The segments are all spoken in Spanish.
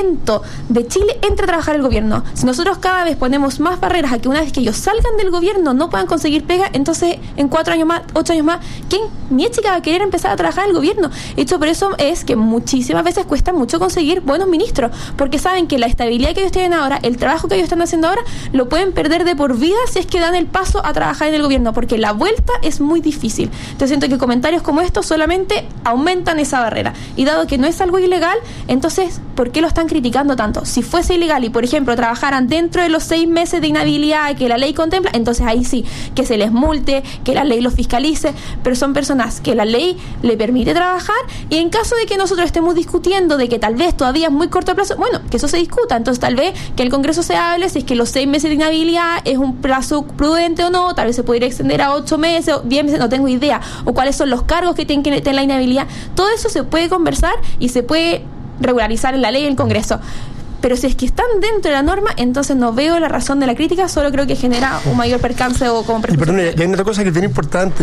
talento de Chile entre a trabajar el gobierno. Si nosotros cada vez ponemos más barreras a que una vez que ellos salgan del gobierno no puedan conseguir pega, entonces en 4 años más, 8 años más, ¿quién ni chica va a querer empezar a trabajar en el gobierno? Hecho, por eso es que muchísimas veces cuesta mucho conseguir buenos ministros, porque saben que la estabilidad que ellos tienen ahora, el trabajo que ellos están haciendo ahora, lo pueden perder de por vida si es que dan el paso a trabajar en el gobierno, porque la vuelta es muy difícil. Entonces siento que comentarios como estos solamente aumentan esa barrera, y dado que no es algo ilegal, entonces ¿por qué lo están criticando tanto? Si fuese ilegal y por ejemplo trabajaran dentro de los 6 meses de inhabilidad que la ley contempla, entonces ahí sí, que se les multe, que la ley los fiscalice, pero son personas que la ley le permite trabajar, y en caso de que nosotros estemos discutiendo de que tal vez todavía es muy corto plazo, bueno, que eso se discuta, entonces tal vez que el Congreso se hable si es que los 6 meses de inhabilidad es un plazo prudente o no, tal vez se podría extender a 8 meses o 10 meses, no tengo idea, o cuáles son los cargos que tienen que tener la inhabilidad. Todo eso se puede conversar y se puede regularizar en la ley en el Congreso. Pero si es que están dentro de la norma, entonces no veo la razón de la crítica, solo creo que genera un mayor percance o como Y perdón, y hay otra cosa que es bien importante,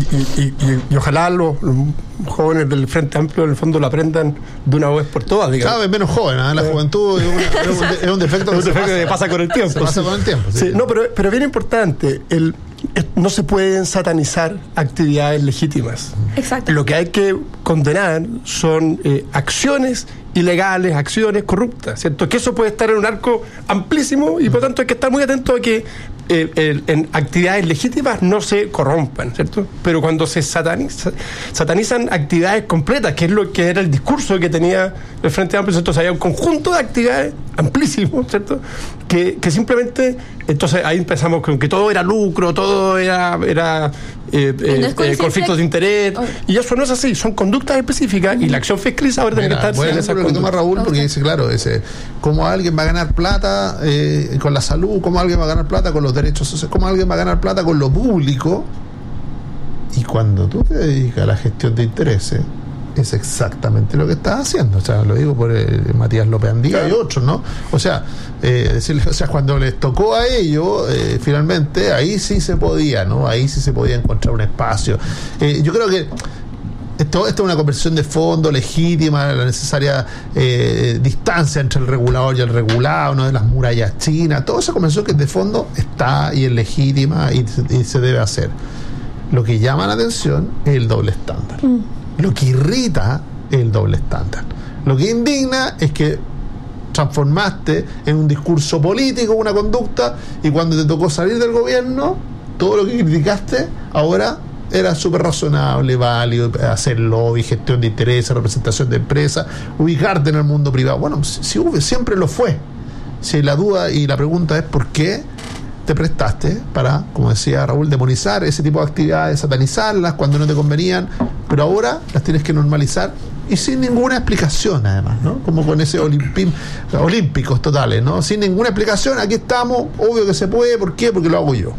y ojalá los jóvenes del Frente Amplio en el fondo lo aprendan de una vez por todas, digamos. Cada vez menos joven, la juventud es un defecto que pasa con el tiempo. Se pasa con el tiempo. Sí. No, pero bien importante, no se pueden satanizar actividades legítimas. Exacto. Lo que hay que condenar son acciones ilegales, acciones corruptas, ¿cierto? Que eso puede estar en un arco amplísimo, y por tanto hay que estar muy atento a que en actividades legítimas no se corrompan, ¿cierto? Pero cuando se satanizan actividades completas, que es lo que era el discurso que tenía el Frente Amplio, entonces hay un conjunto de actividades amplísimo, ¿cierto? Que simplemente, entonces ahí empezamos con que todo era lucro, todo era conflictos de interés, y eso no es así, son conductas específicas, y la acción fiscalizadora tiene que estar en esa conducta. Lo que toma Raúl, porque dice, claro, cómo alguien va a ganar plata con la salud, cómo alguien va a ganar plata con los derechos sociales, cómo alguien va a ganar plata con lo público, y cuando tú te dedicas a la gestión de intereses, es exactamente lo que estás haciendo. O sea, lo digo por Matías López Andía y otros, ¿no? O sea, cuando les tocó a ellos, finalmente, ahí sí se podía, ¿no? Ahí sí se podía encontrar un espacio. Yo creo que esto es una conversación de fondo legítima, la necesaria distancia entre el regulador y el regulado, ¿no? De las murallas chinas, toda esa conversación que de fondo está y es legítima y se debe hacer. Lo que llama la atención es el doble estándar. Lo que irrita es el doble estándar. Lo que indigna es que transformaste en un discurso político una conducta, y cuando te tocó salir del gobierno, todo lo que criticaste ahora era súper razonable, válido, hacer lobby, gestión de intereses, representación de empresas, ubicarte en el mundo privado. Bueno, siempre lo fue. Si la duda y la pregunta es ¿por qué te prestaste para, como decía Raúl, demonizar ese tipo de actividades, satanizarlas cuando no te convenían, pero ahora las tienes que normalizar y sin ninguna explicación, además, ¿no? Como con ese olímpicos totales, ¿no? Sin ninguna explicación, aquí estamos, obvio que se puede, ¿por qué? Porque lo hago yo.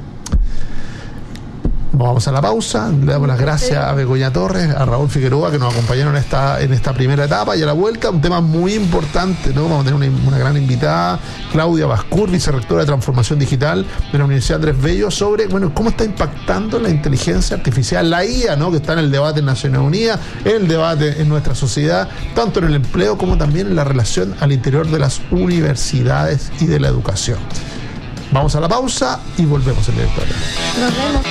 Vamos a la pausa, le damos las gracias a Begoña Torres, a Raúl Figueroa, que nos acompañaron en esta primera etapa, y a la vuelta un tema muy importante, ¿no? Vamos a tener una gran invitada, Claudia Bascur, vicerrectora de Transformación Digital de la Universidad Andrés Bello, sobre, cómo está impactando la inteligencia artificial, la IA, ¿no? Que está en el debate en Naciones Unidas, en el debate en nuestra sociedad, tanto en el empleo como también en la relación al interior de las universidades y de la educación. Vamos a la pausa y volvemos en el directorio. Nos vemos.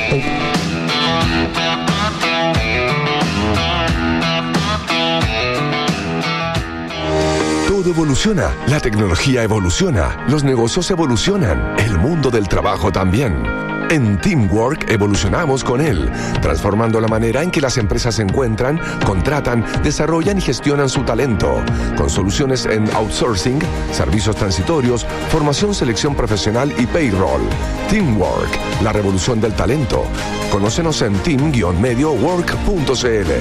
Todo evoluciona, la tecnología evoluciona, los negocios evolucionan, el mundo del trabajo también. En Teamwork evolucionamos con él, transformando la manera en que las empresas se encuentran, contratan, desarrollan y gestionan su talento, con soluciones en outsourcing, servicios transitorios, formación, selección profesional y payroll. Teamwork, la revolución del talento. Conócenos en team-mediowork.cl.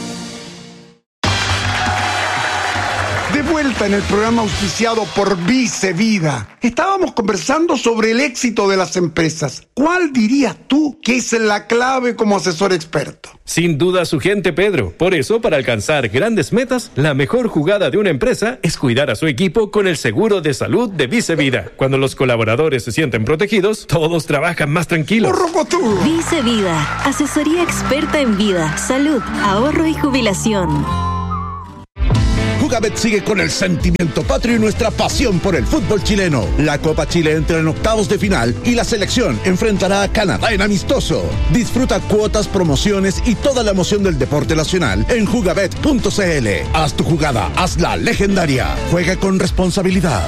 De vuelta en el programa auspiciado por Vice Vida. Estábamos conversando sobre el éxito de las empresas. ¿Cuál dirías tú que es la clave como asesor experto? Sin duda su gente, Pedro. Por eso, para alcanzar grandes metas, la mejor jugada de una empresa es cuidar a su equipo con el seguro de salud de Vice Vida. Cuando los colaboradores se sienten protegidos, todos trabajan más tranquilos. Vice Vida, asesoría experta en vida, salud, ahorro y jubilación. Jugabet sigue con el sentimiento patrio y nuestra pasión por el fútbol chileno. La Copa Chile entra en octavos de final y la selección enfrentará a Canadá en amistoso. Disfruta cuotas, promociones y toda la emoción del deporte nacional en jugabet.cl. Haz tu jugada, hazla legendaria. Juega con responsabilidad.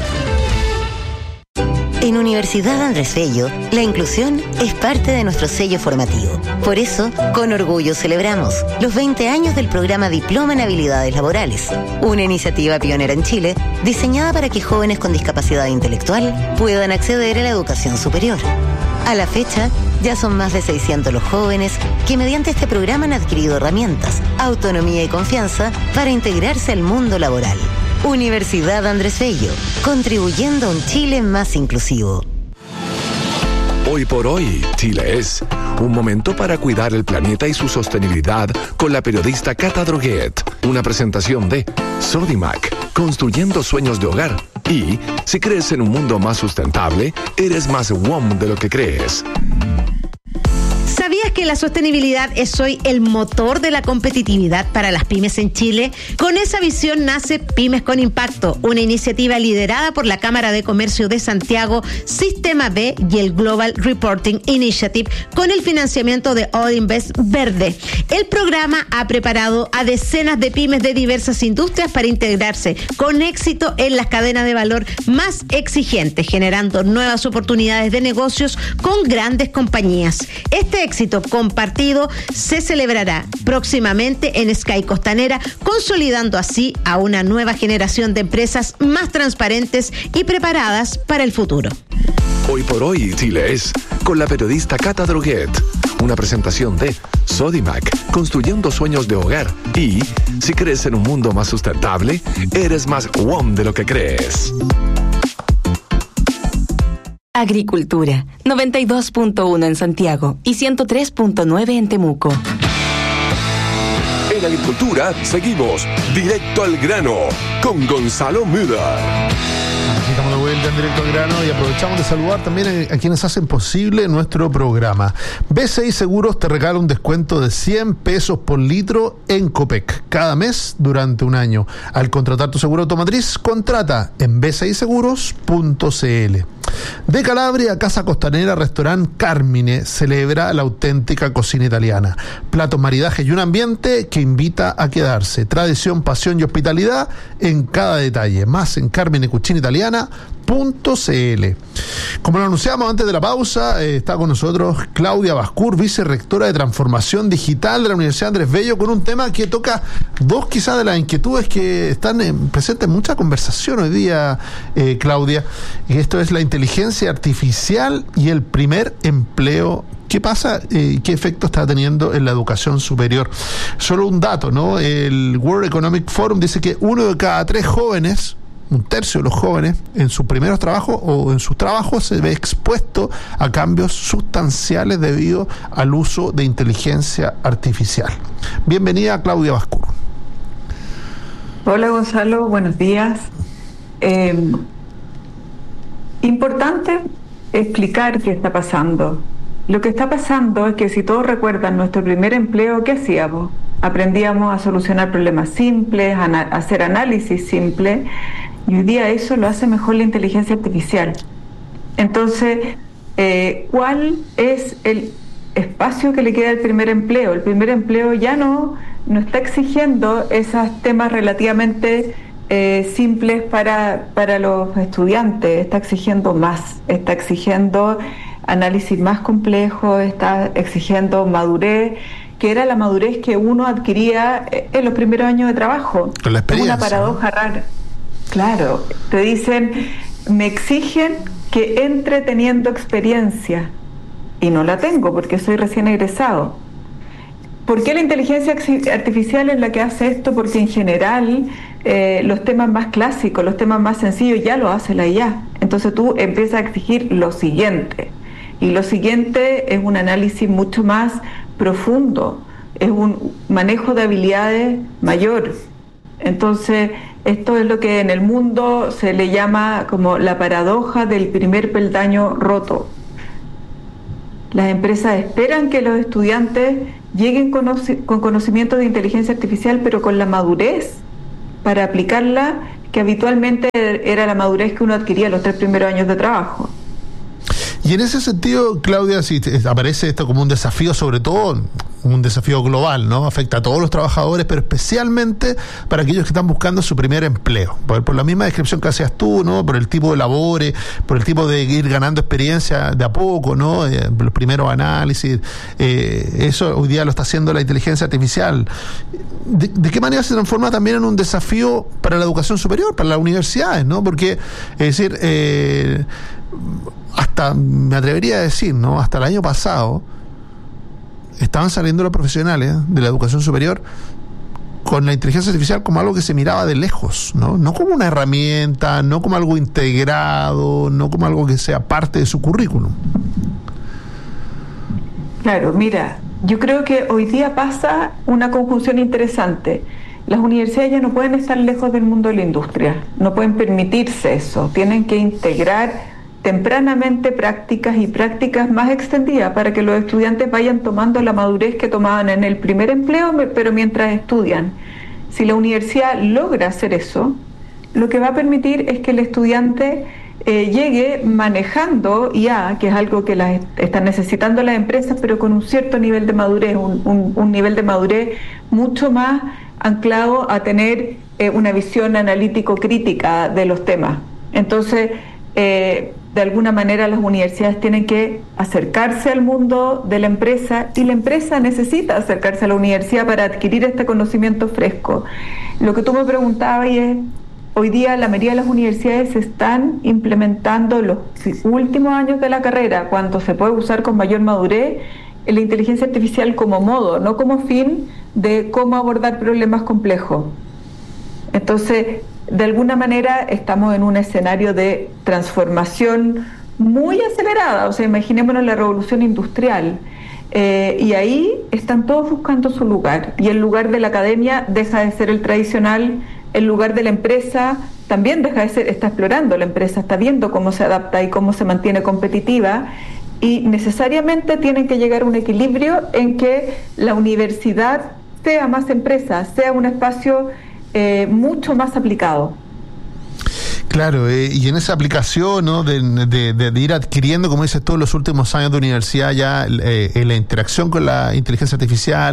En Universidad Andrés Bello, la inclusión es parte de nuestro sello formativo. Por eso, con orgullo celebramos los 20 años del programa Diploma en Habilidades Laborales, una iniciativa pionera en Chile diseñada para que jóvenes con discapacidad intelectual puedan acceder a la educación superior. A la fecha, ya son más de 600 los jóvenes que mediante este programa han adquirido herramientas, autonomía y confianza para integrarse al mundo laboral. Universidad Andrés Bello, contribuyendo a un Chile más inclusivo. Hoy por hoy, Chile es un momento para cuidar el planeta y su sostenibilidad con la periodista Cata Droguet. Una presentación de Sodimac, construyendo sueños de hogar. Y si crees en un mundo más sustentable, eres más WOM de lo que crees. ¿Sabías que la sostenibilidad es hoy el motor de la competitividad para las pymes en Chile? Con esa visión nace Pymes con Impacto, una iniciativa liderada por la Cámara de Comercio de Santiago, Sistema B y el Global Reporting Initiative con el financiamiento de All Invest Verde. El programa ha preparado a decenas de pymes de diversas industrias para integrarse con éxito en las cadenas de valor más exigentes, generando nuevas oportunidades de negocios con grandes compañías. Este éxito compartido se celebrará próximamente en Sky Costanera, consolidando así a una nueva generación de empresas más transparentes y preparadas para el futuro. Hoy por hoy, Chile es con la periodista Cata Droguet. Una presentación de Sodimac, construyendo sueños de hogar. Y si crees en un mundo más sustentable, eres más WOM de lo que crees. Agricultura, 92.1 en Santiago y 103.9 en Temuco. En Agricultura seguimos directo al grano con Gonzalo Müller. Estamos de vuelta en Directo al Grano y aprovechamos de saludar también a quienes hacen posible nuestro programa. BCI Seguros te regala un descuento de 100 pesos por litro en Copec cada mes durante un año. Al contratar tu seguro automotriz, contrata en bciseguros.cl. De Calabria, Casa Costanera, Restaurant Carmine celebra la auténtica cocina italiana. Platos, maridajes y un ambiente que invita a quedarse. Tradición, pasión y hospitalidad en cada detalle. Más en carminecucinitaliana.cl. Como lo anunciamos antes de la pausa, está con nosotros Claudia Bascur, vicerrectora de Transformación Digital de la Universidad Andrés Bello, con un tema que toca dos quizás de las inquietudes que están presentes en mucha conversación hoy día, Claudia, y esto es la inteligencia artificial y el primer empleo. ¿Qué pasa? ¿Qué efecto está teniendo en la educación superior? Solo un dato, ¿no? El World Economic Forum dice que 1 de cada 3 jóvenes, un tercio de los jóvenes, en sus primeros trabajos o en sus trabajos se ve expuesto a cambios sustanciales debido al uso de inteligencia artificial. Bienvenida, Claudia Bascur. Hola, Gonzalo, buenos días. Importante explicar qué está pasando. Lo que está pasando es que, si todos recuerdan nuestro primer empleo, ¿qué hacíamos? Aprendíamos a solucionar problemas simples, a hacer análisis simple, y hoy día eso lo hace mejor la inteligencia artificial. Entonces, ¿cuál es el espacio que le queda al primer empleo? El primer empleo ya no está exigiendo esos temas relativamente simples para los estudiantes, está exigiendo más, está exigiendo análisis más complejo, está exigiendo madurez, que era la madurez que uno adquiría en los primeros años de trabajo. Con la experiencia. Una paradoja rara. Claro, te dicen, me exigen que entre teniendo experiencia, y no la tengo porque soy recién egresado. ¿Por qué la inteligencia artificial es la que hace esto? Porque en general los temas más clásicos, los temas más sencillos ya lo hace la IA. Entonces tú empiezas a exigir lo siguiente. Y lo siguiente es un análisis mucho más profundo, es un manejo de habilidades mayor. Entonces, esto es lo que en el mundo se le llama como la paradoja del primer peldaño roto. Las empresas esperan que los estudiantes lleguen con conocimiento de inteligencia artificial, pero con la madurez para aplicarla, que habitualmente era la madurez que uno adquiría los 3 primeros años de trabajo. Y en ese sentido, Claudia, si aparece esto como un desafío, sobre todo un desafío global, ¿no? Afecta a todos los trabajadores, pero especialmente para aquellos que están buscando su primer empleo. Por la misma descripción que hacías tú, ¿no? Por el tipo de labores, por el tipo de ir ganando experiencia de a poco, ¿no? Los primeros análisis. Eso hoy día lo está haciendo la inteligencia artificial. ¿De qué manera se transforma también en un desafío para la educación superior, para las universidades, ¿no? Porque, es decir, hasta, me atrevería a decir, ¿no? Hasta el año pasado estaban saliendo los profesionales de la educación superior con la inteligencia artificial como algo que se miraba de lejos, ¿no? No como una herramienta, no como algo integrado, no como algo que sea parte de su currículum. Claro, mira, yo creo que hoy día pasa una conjunción interesante. Las universidades ya no pueden estar lejos del mundo de la industria, no pueden permitirse eso, tienen que integrar tempranamente prácticas más extendidas para que los estudiantes vayan tomando la madurez que tomaban en el primer empleo, pero mientras estudian. Si la universidad logra hacer eso, lo que va a permitir es que el estudiante llegue manejando IA, que es algo que están necesitando las empresas, pero con un cierto nivel de madurez, un nivel de madurez mucho más anclado a tener una visión analítico-crítica de los temas. Entonces, de alguna manera las universidades tienen que acercarse al mundo de la empresa y la empresa necesita acercarse a la universidad para adquirir este conocimiento fresco. Lo que tú me preguntabas es, hoy día la mayoría de las universidades están implementando los últimos años de la carrera, cuando se puede usar con mayor madurez la inteligencia artificial como modo, no como fin de cómo abordar problemas complejos. Entonces, de alguna manera estamos en un escenario de transformación muy acelerada, o sea, imaginémonos la revolución industrial, y ahí están todos buscando su lugar, y el lugar de la academia deja de ser el tradicional, el lugar de la empresa también deja de ser, está explorando la empresa, está viendo cómo se adapta y cómo se mantiene competitiva, y necesariamente tienen que llegar a un equilibrio en que la universidad sea más empresa, sea un espacio mucho más aplicado. Claro, y en esa aplicación, ¿no? de ir adquiriendo, como dices tú, en los últimos años de universidad ya la interacción con la inteligencia artificial,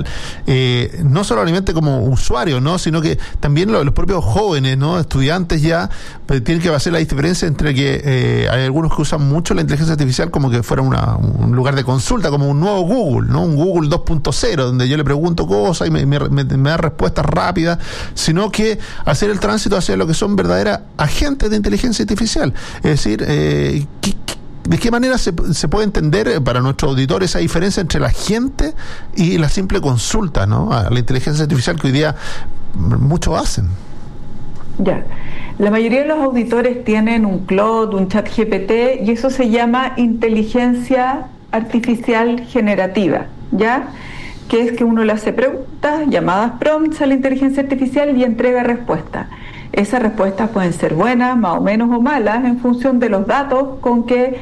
no solamente como usuarios, ¿no? Sino que también los propios jóvenes, ¿no? Estudiantes ya tienen que hacer la diferencia entre que hay algunos que usan mucho la inteligencia artificial como que fuera un lugar de consulta, como un nuevo Google, ¿no? Un Google 2.0, donde yo le pregunto cosas y me da respuestas rápidas, sino que hacer el tránsito hacia lo que son verdaderas agentes de inteligencia artificial. Es decir, ¿de qué manera se puede entender para nuestros auditores esa diferencia entre la gente y la simple consulta, ¿no? A la inteligencia artificial que hoy día muchos hacen? Ya, la mayoría de los auditores tienen un Claude, un ChatGPT, y eso se llama inteligencia artificial generativa, ¿ya? Que es que uno le hace preguntas, llamadas prompts a la inteligencia artificial y entrega respuestas. Esas respuestas pueden ser buenas, más o menos o malas, en función de los datos con que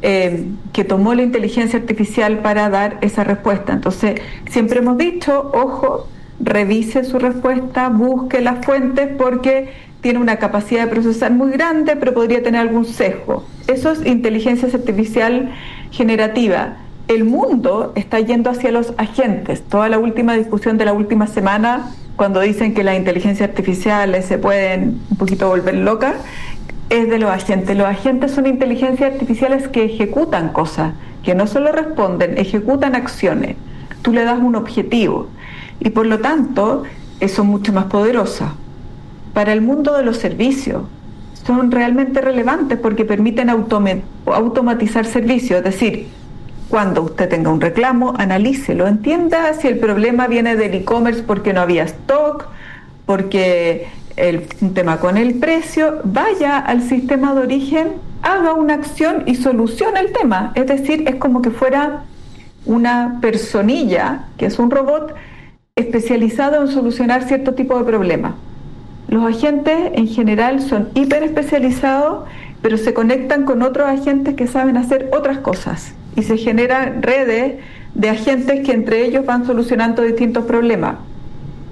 tomó la inteligencia artificial para dar esa respuesta. Entonces, siempre hemos dicho, ojo, revise su respuesta, busque las fuentes, porque tiene una capacidad de procesar muy grande, pero podría tener algún sesgo. Eso es inteligencia artificial generativa. El mundo está yendo hacia los agentes. Toda la última discusión de la última semana, cuando dicen que las inteligencias artificiales se pueden un poquito volver locas, es de los agentes. Los agentes son inteligencias artificiales que ejecutan cosas, que no solo responden, ejecutan acciones. Tú le das un objetivo y por lo tanto son mucho más poderosas. Para el mundo de los servicios son realmente relevantes porque permiten automatizar servicios, es decir, cuando usted tenga un reclamo, analícelo, entienda si el problema viene del e-commerce porque no había stock, porque un tema con el precio, vaya al sistema de origen, haga una acción y solucione el tema. Es decir, es como que fuera una personilla, que es un robot, especializado en solucionar cierto tipo de problemas. Los agentes en general son hiper especializados, pero se conectan con otros agentes que saben hacer otras cosas. Y se generan redes de agentes que entre ellos van solucionando distintos problemas.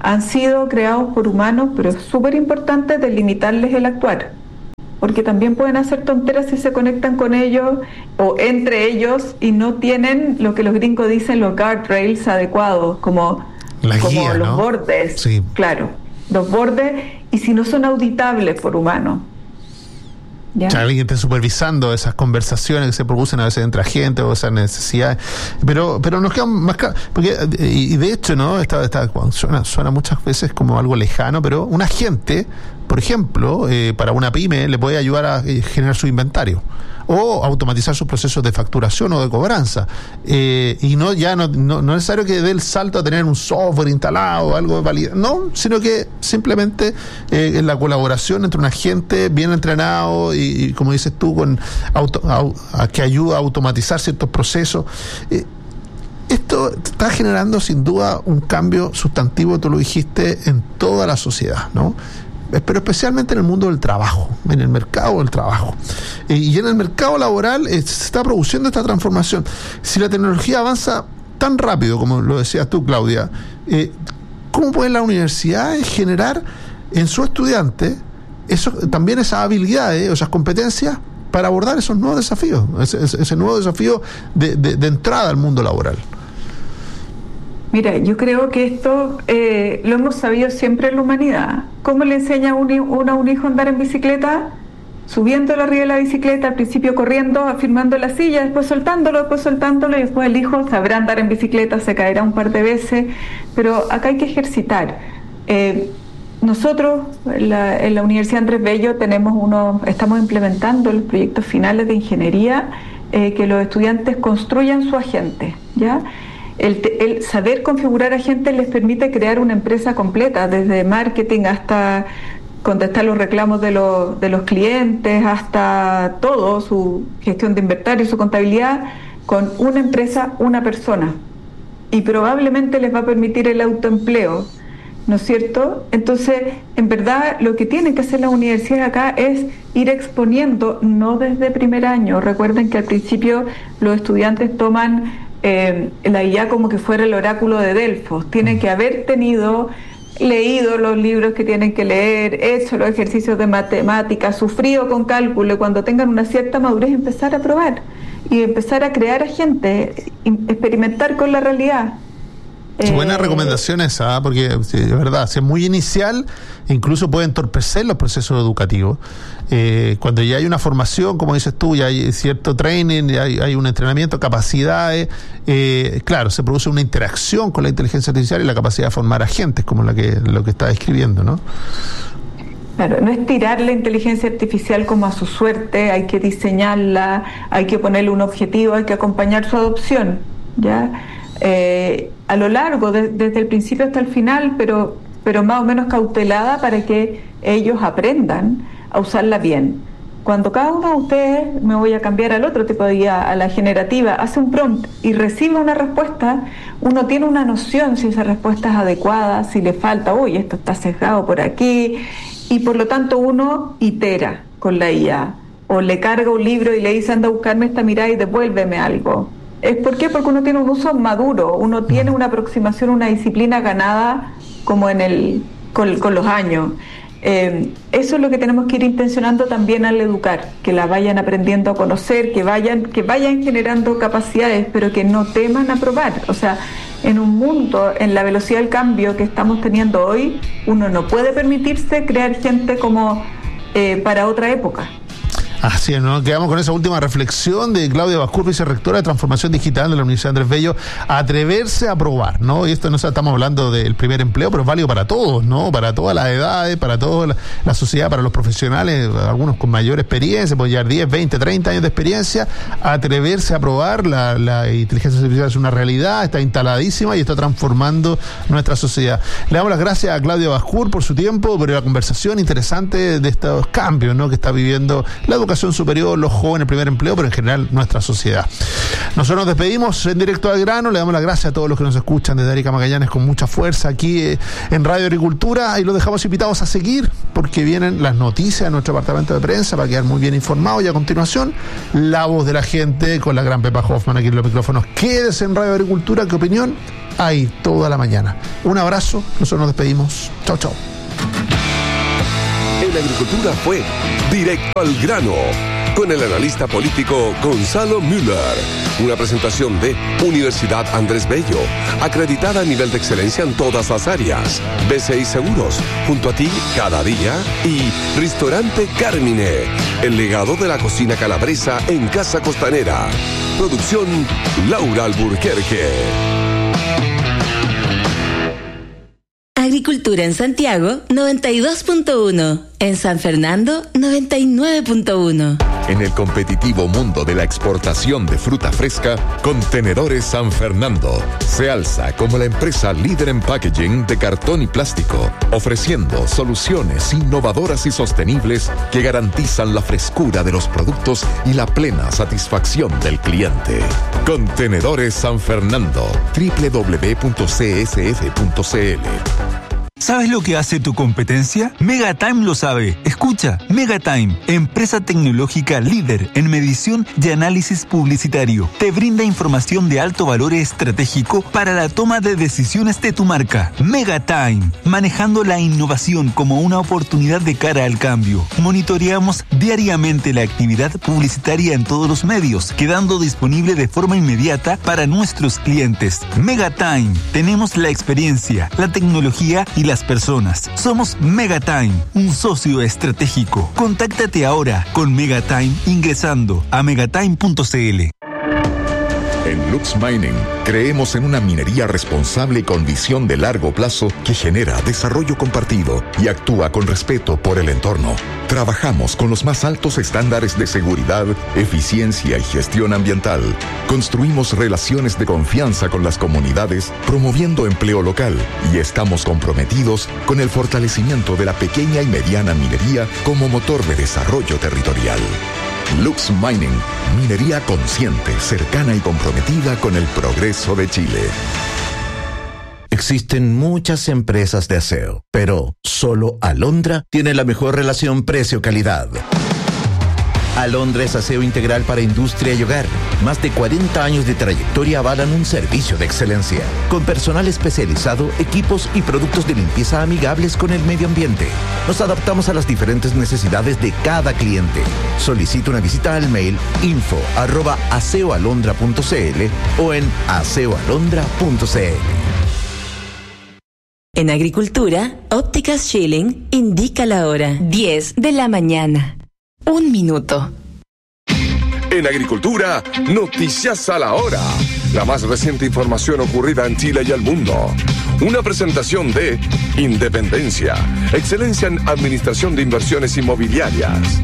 han sido creados por humanos, pero es súper importante delimitarles el actuar, porque también pueden hacer tonteras si se conectan con ellos o entre ellos y no tienen lo que los gringos dicen los guardrails adecuados, como guía, los ¿no? bordes, sí. Claro, los bordes, y si no son auditables por humanos. ¿Ya? Que alguien esté supervisando esas conversaciones que se producen a veces entre agentes o esas necesidades, pero nos queda más claro, porque y de hecho, ¿no? Suena muchas veces como algo lejano, pero un agente, por ejemplo, para una pyme le puede ayudar a generar su inventario o automatizar sus procesos de facturación o de cobranza, y no es necesario que dé el salto a tener un software instalado o algo de validación, no, sino que simplemente en la colaboración entre un agente bien entrenado y como dices tú, que ayuda a automatizar ciertos procesos. Esto está generando sin duda un cambio sustantivo, tú lo dijiste, en toda la sociedad, ¿no? Pero especialmente en el mundo del trabajo, en el mercado del trabajo. Y en el mercado laboral se está produciendo esta transformación. Si la tecnología avanza tan rápido, como lo decías tú, Claudia, ¿cómo pueden las universidades generar en su estudiante también esas habilidades, esas competencias para abordar esos nuevos desafíos, ese nuevo desafío de entrada al mundo laboral? Mira, yo creo que esto lo hemos sabido siempre en la humanidad. ¿Cómo le enseña uno a un hijo a andar en bicicleta? Subiéndolo arriba de la bicicleta, al principio corriendo, afirmando la silla, después soltándolo, y después el hijo sabrá andar en bicicleta, se caerá un par de veces, pero acá hay que ejercitar. Nosotros en la Universidad Andrés Bello estamos implementando los proyectos finales de ingeniería, que los estudiantes construyan su agente, ¿ya? El saber configurar agentes les permite crear una empresa completa, desde marketing hasta contestar los reclamos de los clientes, hasta todo, su gestión de inventario, su contabilidad, con una empresa, una persona. Y probablemente les va a permitir el autoempleo, ¿no es cierto? Entonces, en verdad, lo que tienen que hacer las universidades acá es ir exponiendo, no desde primer año. Recuerden que al principio los estudiantes toman la IA como que fuera el oráculo de Delfos. Tienen que haber leído los libros que tienen que leer, hecho los ejercicios de matemáticas, sufrido con cálculo, y cuando tengan una cierta madurez empezar a probar y empezar a crear agentes, experimentar con la realidad. Buenas recomendaciones, porque es verdad, si es muy inicial, incluso puede entorpecer los procesos educativos. Cuando ya hay una formación, como dices tú, ya hay cierto training, ya hay un entrenamiento, capacidades, claro, se produce una interacción con la inteligencia artificial y la capacidad de formar agentes, como lo que está describiendo, ¿no? Claro, no es tirar la inteligencia artificial como a su suerte, hay que diseñarla, hay que ponerle un objetivo, hay que acompañar su adopción, ¿ya? A lo largo, desde el principio hasta el final, pero más o menos cautelada para que ellos aprendan a usarla bien. Cuando cada uno de ustedes, me voy a cambiar al otro tipo de IA, a la generativa, hace un prompt y recibe una respuesta, uno tiene una noción si esa respuesta es adecuada, si le falta, esto está sesgado por aquí, y por lo tanto uno itera con la IA, o le carga un libro y le dice anda a buscarme esta mirada y devuélveme algo. ¿Por qué? Porque uno tiene un uso maduro, uno tiene una aproximación, una disciplina ganada como con los años. Eso es lo que tenemos que ir intencionando también al educar, que la vayan aprendiendo a conocer, que vayan generando capacidades, pero que no teman a probar. O sea, en un mundo, en la velocidad del cambio que estamos teniendo hoy, uno no puede permitirse crear gente como para otra época. Así es, ¿no? Quedamos con esa última reflexión de Claudia Bascur, vicerrectora de Transformación Digital de la Universidad Andrés Bello, a atreverse a probar, ¿no? Y esto no estamos hablando del primer empleo, pero es válido para todos, ¿no? Para todas las edades, para toda la sociedad, para los profesionales, algunos con mayor experiencia, pueden llevar 10, 20, 30 años de experiencia, atreverse a probar. La inteligencia artificial es una realidad, está instaladísima y está transformando nuestra sociedad. Le damos las gracias a Claudia Bascur por su tiempo, por la conversación interesante de estos cambios, ¿no? Que está viviendo la educación superior, los jóvenes, el primer empleo, pero en general nuestra sociedad. Nosotros nos despedimos en directo al grano, le damos las gracias a todos los que nos escuchan desde Arica Magallanes con mucha fuerza aquí en Radio Agricultura, y los dejamos invitados a seguir porque vienen las noticias de nuestro departamento de prensa para quedar muy bien informados, y a continuación la voz de la gente con la gran Pepa Hoffman aquí en los micrófonos. Quédese en Radio Agricultura, ¿qué opinión? hay toda la mañana. Un abrazo, nosotros nos despedimos. Chao, chao. En Agricultura fue Directo al Grano, con el analista político Gonzalo Müller. Una presentación de Universidad Andrés Bello, acreditada a nivel de excelencia en todas las áreas. BCI Seguros, junto a ti cada día. Y Restaurante Carmine, el legado de la cocina calabresa en Casa Costanera. Producción Laura Alburquerque. Agricultura en Santiago, 92.1. En San Fernando, 99.1. En el competitivo mundo de la exportación de fruta fresca, Contenedores San Fernando se alza como la empresa líder en packaging de cartón y plástico, ofreciendo soluciones innovadoras y sostenibles que garantizan la frescura de los productos y la plena satisfacción del cliente. Contenedores San Fernando, www.csf.cl. ¿Sabes lo que hace tu competencia? Megatime lo sabe. Escucha, Megatime, empresa tecnológica líder en medición y análisis publicitario. Te brinda información de alto valor estratégico para la toma de decisiones de tu marca. Megatime, manejando la innovación como una oportunidad de cara al cambio. Monitoreamos diariamente la actividad publicitaria en todos los medios, quedando disponible de forma inmediata para nuestros clientes. Megatime, tenemos la experiencia, la tecnología y las personas. Somos Megatime, un socio estratégico. Contáctate ahora con Megatime ingresando a megatime.cl. En Lux Mining, creemos en una minería responsable con visión de largo plazo que genera desarrollo compartido y actúa con respeto por el entorno. Trabajamos con los más altos estándares de seguridad, eficiencia y gestión ambiental. Construimos relaciones de confianza con las comunidades, promoviendo empleo local, y estamos comprometidos con el fortalecimiento de la pequeña y mediana minería como motor de desarrollo territorial. Lux Mining, minería consciente, cercana y comprometida con el progreso de Chile. Existen muchas empresas de aseo, pero solo Alondra tiene la mejor relación precio-calidad. Alondra es aseo integral para industria y hogar. Más de 40 años de trayectoria avalan un servicio de excelencia, con personal especializado, equipos y productos de limpieza amigables con el medio ambiente. Nos adaptamos a las diferentes necesidades de cada cliente. Solicita una visita al mail info@aseoalondra.cl o en aseoalondra.cl. En Agricultura, Ópticas Schilling indica la hora, 10 de la mañana. 1 minuto. En Agricultura, noticias a la hora. La más reciente información ocurrida en Chile y el mundo. Una presentación de Independencia, excelencia en administración de inversiones inmobiliarias.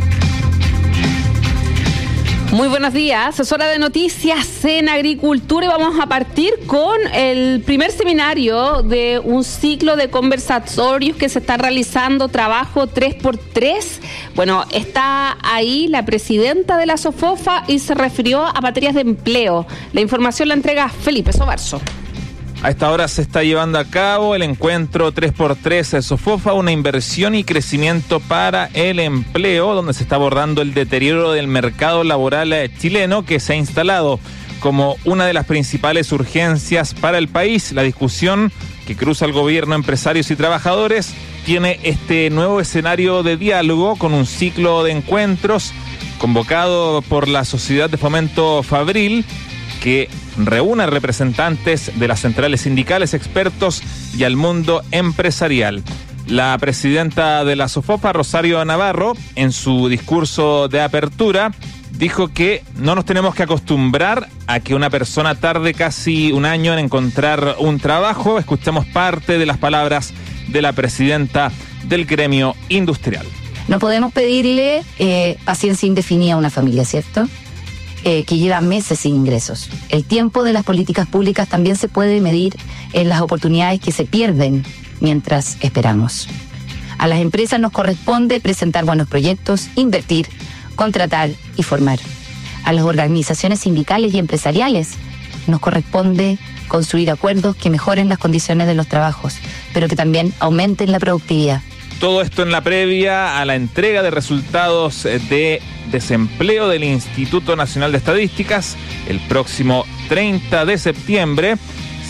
Muy buenos días, es hora de noticias en Agricultura y vamos a partir con el primer seminario de un ciclo de conversatorios que se está realizando, trabajo 3x3. Bueno, está ahí la presidenta de la SOFOFA y se refirió a materias de empleo. La información la entrega Felipe Sobarzo. A esta hora se está llevando a cabo el encuentro 3x3 de SOFOFA, una inversión y crecimiento para el empleo, donde se está abordando el deterioro del mercado laboral chileno, que se ha instalado como una de las principales urgencias para el país. La discusión que cruza el gobierno, empresarios y trabajadores tiene este nuevo escenario de diálogo con un ciclo de encuentros convocado por la Sociedad de Fomento Fabril, que reúne representantes de las centrales sindicales, expertos y al mundo empresarial. La presidenta de la SOFOFA, Rosario Navarro, en su discurso de apertura, dijo que no nos tenemos que acostumbrar a que una persona tarde casi un año en encontrar un trabajo. Escuchamos parte de las palabras de la presidenta del gremio industrial. No podemos pedirle paciencia indefinida a una familia, ¿cierto? Que lleva meses sin ingresos. El tiempo de las políticas públicas también se puede medir en las oportunidades que se pierden mientras esperamos. A las empresas nos corresponde presentar buenos proyectos, invertir, contratar y formar. A las organizaciones sindicales y empresariales nos corresponde construir acuerdos que mejoren las condiciones de los trabajos, pero que también aumenten la productividad. Todo esto en la previa a la entrega de resultados de desempleo del Instituto Nacional de Estadísticas el próximo 30 de septiembre.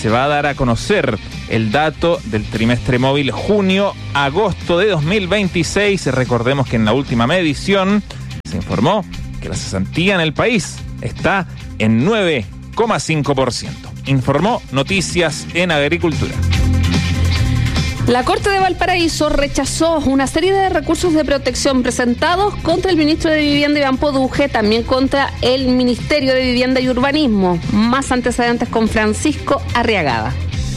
se va a dar a conocer el dato del trimestre móvil junio-agosto de 2026. Recordemos que en la última medición se informó que la cesantía en el país está en 9,5%. Informó Noticias en Agricultura. La Corte de Valparaíso rechazó una serie de recursos de protección presentados contra el ministro de Vivienda Iván Poduje, también contra el Ministerio de Vivienda y Urbanismo. Más antecedentes con Francisco Arriagada.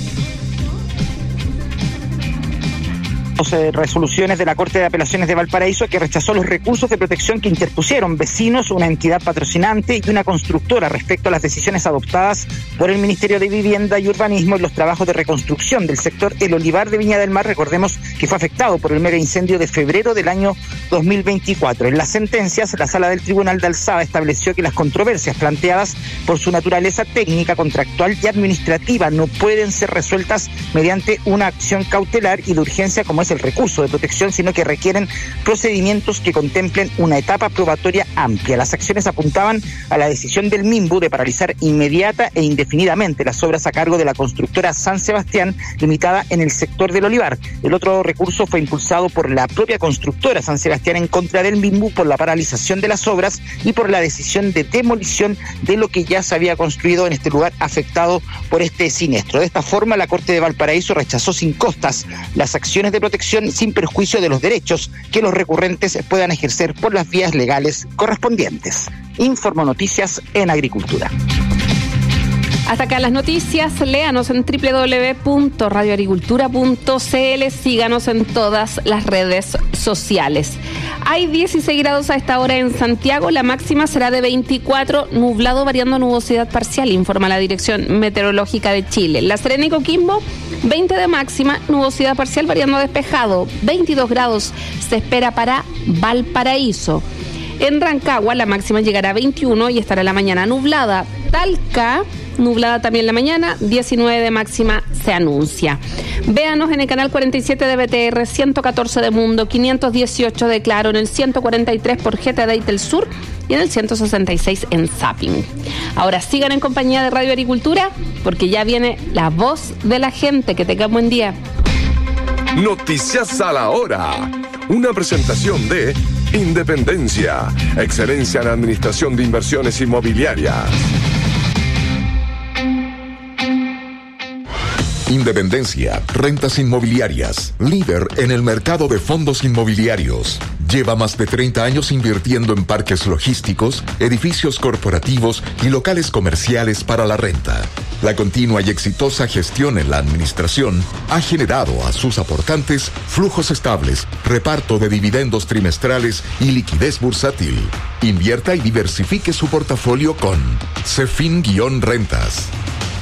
Resoluciones de la Corte de Apelaciones de Valparaíso que rechazó los recursos de protección que interpusieron vecinos, una entidad patrocinante y una constructora respecto a las decisiones adoptadas por el Ministerio de Vivienda y Urbanismo en los trabajos de reconstrucción del sector El Olivar de Viña del Mar. Recordemos que fue afectado por el mega incendio de febrero del año 2024. En las sentencias, la Sala del Tribunal de Alzada estableció que las controversias planteadas por su naturaleza técnica, contractual y administrativa no pueden ser resueltas mediante una acción cautelar y de urgencia como es el recurso de protección, sino que requieren procedimientos que contemplen una etapa probatoria amplia. Las acciones apuntaban a la decisión del MIMBU de paralizar inmediata e indefinidamente las obras a cargo de la constructora San Sebastián, limitada en el sector del Olivar. El otro recurso fue impulsado por la propia constructora San Sebastián en contra del MIMBU por la paralización de las obras y por la decisión de demolición de lo que ya se había construido en este lugar afectado por este siniestro. De esta forma, la Corte de Valparaíso rechazó sin costas las acciones de protección sin perjuicio de los derechos que los recurrentes puedan ejercer por las vías legales correspondientes. Informo Noticias en Agricultura. Hasta acá las noticias. Léanos en www.radioagricultura.cl. Síganos en todas las redes sociales. Hay 16 grados a esta hora en Santiago. La máxima será de 24, nublado variando nubosidad parcial, informa la Dirección Meteorológica de Chile. La Serena y Coquimbo, 20 de máxima, nubosidad parcial variando despejado. 22 grados se espera para Valparaíso. En Rancagua la máxima llegará a 21 y estará la mañana nublada. Talca, nublada también la mañana, 19 de máxima se anuncia. Véanos en el canal 47 de BTR, 114 de Mundo, 518 de Claro, en el 143 por GTD del Sur y en el 166 en Zapping. Ahora sigan en compañía de Radio Agricultura porque ya viene la voz de la gente. Que tengan buen día. Noticias a la hora. Una presentación de Independencia, excelencia en administración de inversiones inmobiliarias. Independencia, rentas inmobiliarias, líder en el mercado de fondos inmobiliarios. Lleva más de 30 años invirtiendo en parques logísticos, edificios corporativos y locales comerciales para la renta. La continua y exitosa gestión en la administración ha generado a sus aportantes flujos estables, reparto de dividendos trimestrales y liquidez bursátil. Invierta y diversifique su portafolio con Cefin-Rentas.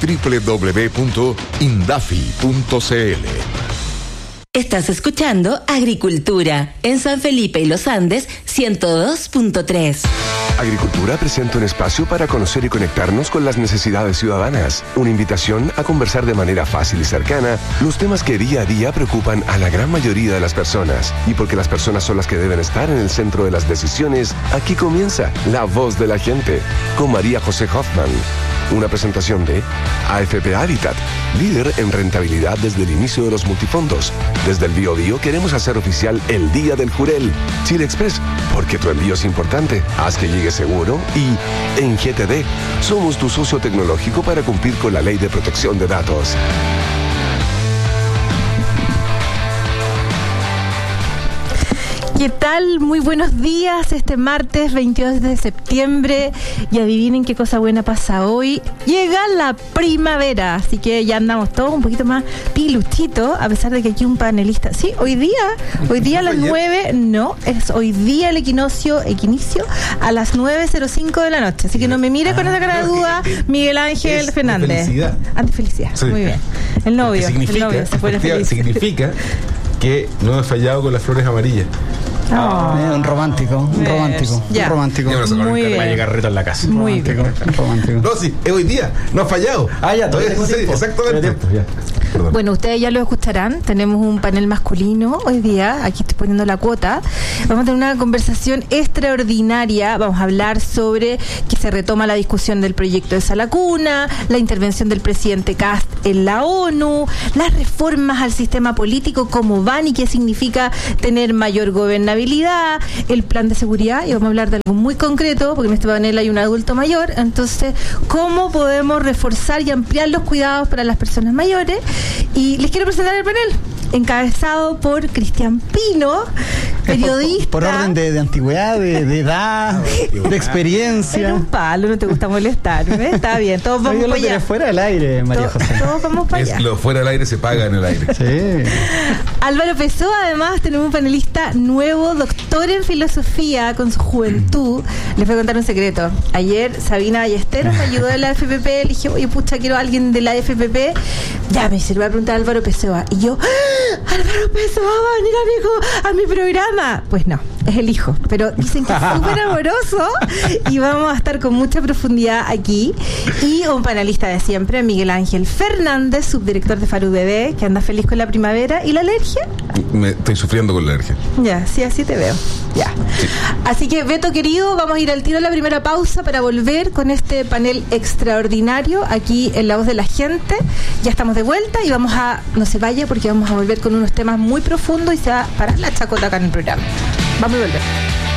www.indafi.cl. Estás escuchando Agricultura en San Felipe y Los Andes 102.3. Agricultura presenta un espacio para conocer y conectarnos con las necesidades ciudadanas. Una invitación a conversar de manera fácil y cercana los temas que día a día preocupan a la gran mayoría de las personas. Y porque las personas son las que deben estar en el centro de las decisiones, aquí comienza La Voz de la Gente con María José Hoffman. Una presentación de AFP Habitat, líder en rentabilidad desde el inicio de los multifondos. Desde el Biobío queremos hacer oficial el Día del Jurel. Chile Express, porque tu envío es importante. Haz que llegue seguro. Y en GTD, somos tu socio tecnológico para cumplir con la Ley de Protección de Datos. ¿Qué tal? Muy buenos días, este martes 22 de septiembre y adivinen qué cosa buena pasa hoy. Llega la primavera, así que ya andamos todos un poquito más piluchitos, a pesar de que aquí un panelista... Sí, hoy día a las 9, no, es hoy día el equinoccio a las 9:05 de la noche, así que no me mire con esa cara de duda, Miguel Ángel Fernández. Antifelicidad, sí. Muy bien. El novio se pone feliz. Significa que no he fallado con las flores amarillas. Un romántico. Ya. Un romántico. Muy bien. Va a llegar reto en la casa. Muy bien. Romántico. No, sí, es hoy día. No ha fallado. Ya, todavía sí, exactamente. Bueno, ustedes ya lo escucharán. Tenemos un panel masculino hoy día. Aquí estoy poniendo la cuota. Vamos a tener una conversación extraordinaria. Vamos a hablar sobre que se retoma la discusión del proyecto de Sala Cuna, la intervención del presidente Kast en la ONU, las reformas al sistema político, cómo van y qué significa tener mayor gobernabilidad, el plan de seguridad, y vamos a hablar de algo muy concreto, porque en este panel hay un adulto mayor. Entonces, cómo podemos reforzar y ampliar los cuidados para las personas mayores. Y les quiero presentar el panel, encabezado por Cristian Pino, periodista. Por orden de antigüedad, de edad, de experiencia. Era un palo, no te gusta molestarme. Está bien, todos vamos para allá. Fuera del aire, María José. Todos vamos para allá. Lo fuera del aire se paga en el aire. Sí. Álvaro Pessoa, además, tenemos un panelista nuevo, doctor en filosofía con su juventud. Les voy a contar un secreto. Ayer Sabina Ballesteros me ayudó de la FPP. Le dije, oye, pucha, quiero a alguien de la FPP. Ya me dice, le voy a preguntar a Álvaro Pessoa. Y yo, Álvaro Pessoa va a venir a mi programa. Pues no, es el hijo. Pero dicen que es súper amoroso. Y vamos a estar con mucha profundidad aquí. Y un panelista de siempre, Miguel Ángel Fernández, subdirector de Faru Bebé, que anda feliz con la primavera. ¿Y la alergia? Estoy sufriendo con la alergia. Ya, sí, así te veo. Ya. Sí. Así que, Beto querido, vamos a ir al tiro a la primera pausa para volver con este panel extraordinario aquí en La Voz de la Gente. Ya estamos de vuelta y vamos a, no se vaya porque vamos a volver con unos temas muy profundos y se va a parar la chacota acá en el programa. Vamos a volver.